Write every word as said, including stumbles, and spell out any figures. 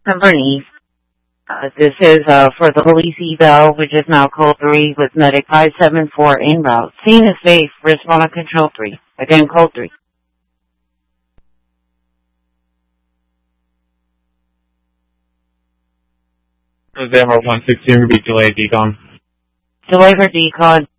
Bernice. Uh, this is uh, for the police eval, which is now code three with medic five seven four en route. Scene is safe. Respond on control three. Again, code three. Zero one sixteen, repeat delay decon. Delay for decon.